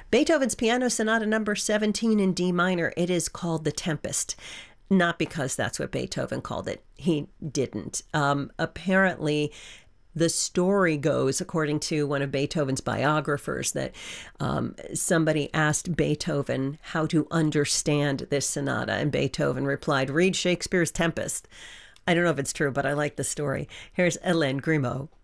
Beethoven's Piano Sonata number 17 in D minor. It is called The Tempest. Not because that's what Beethoven called it. He didn't. Apparently, the story goes, according to one of Beethoven's biographers, that somebody asked Beethoven how to understand this sonata, and Beethoven replied, read Shakespeare's Tempest. I don't know if it's true, but I like the story. Here's Hélène Grimaud.